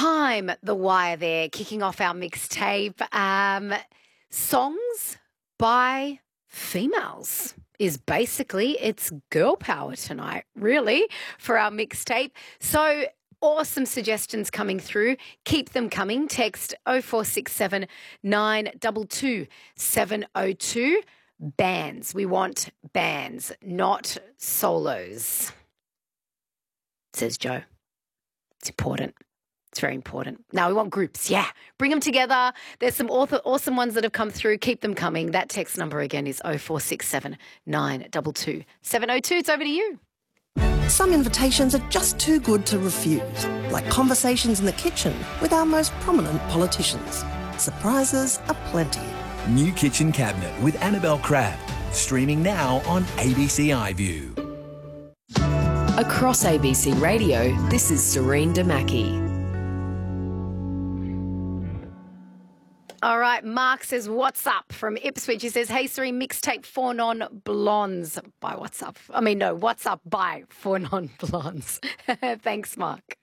time. The Wire there, kicking off our mixtape. Songs by females is basically it's girl power tonight, really, for our mixtape. So awesome suggestions coming through. Keep them coming. Text 0467 922 702. Bands. We want bands, not solos, says Joe. It's important. It's very important. Now we want groups. Yeah. Bring them together. There's some awesome ones that have come through. Keep them coming. That text number again is 0467 922 702. It's over to you. Some invitations are just too good to refuse, like conversations in the kitchen with our most prominent politicians. Surprises aplenty. New Kitchen Cabinet with Annabelle Crabb. Streaming now on ABC iView. Across ABC Radio, this is Serene Damaki. All right, Mark says, what's up from Ipswich? He says, hey, Serene, mixtape Four Non-Blondes by what's up? I mean, no, what's up by Four Non-Blondes? Thanks, Mark.